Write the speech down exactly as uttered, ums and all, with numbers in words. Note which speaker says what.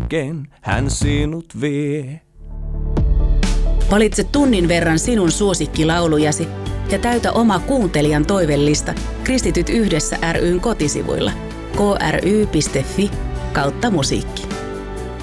Speaker 1: hetken hän sinut vie.
Speaker 2: Valitse tunnin verran sinun suosikkilaulujasi ja täytä oma kuuntelijan toivellista Kristityt yhdessä ry:n kotisivuilla k r y piste f i kautta musiikki.